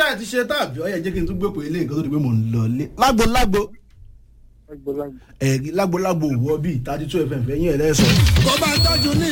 ṣáà ti ṣe tàbí ọyẹ jẹ́ kí n tún gbé pé ilé nǹkan tó di pé mò ń lọ lé lágbo lágbo òwò bíi 32 FM fẹ́yìn ẹ̀ lẹ́sọ̀. kó bá tọ́jú ní